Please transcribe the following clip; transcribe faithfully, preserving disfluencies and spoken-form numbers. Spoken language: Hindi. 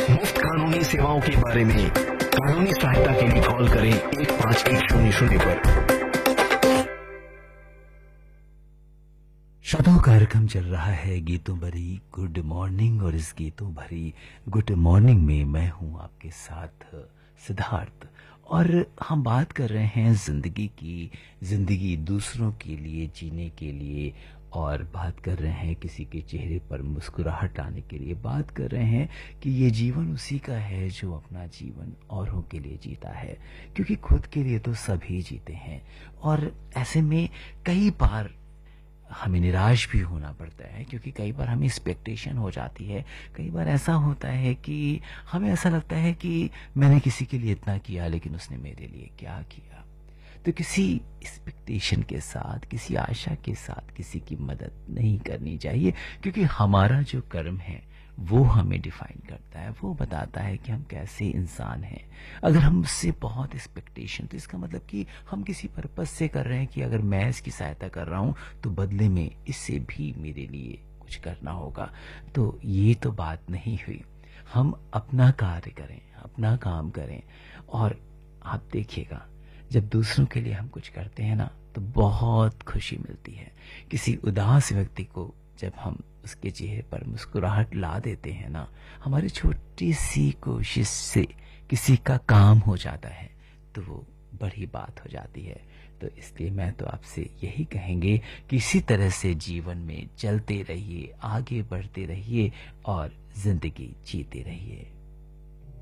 मुफ्त कानूनी सेवाओं के बारे में कानूनी सहायता के लिए कॉल करें एक पाँच एक शून्य शून्य पर। श्रोताओं, कार्यक्रम चल रहा है गीतों भरी गुड मॉर्निंग, और इस गीतों भरी गुड मॉर्निंग में मैं हूं आपके साथ सिद्धार्थ, और हम बात कर रहे हैं जिंदगी की, जिंदगी दूसरों के लिए जीने के लिए, और बात कर रहे हैं किसी के चेहरे पर मुस्कुराहट लाने के लिए। बात कर रहे हैं कि ये जीवन उसी का है जो अपना जीवन औरों के लिए जीता है, क्योंकि खुद के लिए तो सभी जीते हैं। और ऐसे में कई बार हमें निराश भी होना पड़ता है, क्योंकि कई बार हमें एक्सपेक्टेशन हो जाती है। कई बार ऐसा होता है कि हमें ऐसा लगता है कि मैंने किसी के लिए इतना किया, लेकिन उसने मेरे लिए क्या किया। तो किसी एक्सपेक्टेशन के साथ, किसी आशा के साथ किसी की मदद नहीं करनी चाहिए, क्योंकि हमारा जो कर्म है वो हमें डिफाइन करता है, वो बताता है कि हम कैसे इंसान हैं। अगर हम उससे बहुत एक्सपेक्टेशन, तो इसका मतलब कि हम किसी पर्पस से कर रहे हैं कि अगर मैं इसकी सहायता कर रहा हूं तो बदले में इससे भी मेरे लिए कुछ करना होगा। तो ये तो बात नहीं हुई। हम अपना कार्य करें, अपना काम करें, और आप देखिएगा जब दूसरों के लिए हम कुछ करते हैं ना, तो बहुत खुशी मिलती है। किसी उदास व्यक्ति को जब हम उसके चेहरे पर मुस्कुराहट ला देते हैं ना, हमारी छोटी सी कोशिश से किसी का काम हो जाता है, तो वो बड़ी बात हो जाती है। तो इसलिए मैं तो आपसे यही कहेंगे कि इसी तरह से जीवन में चलते रहिए, आगे बढ़ते रहिए और जिंदगी जीते रहिए।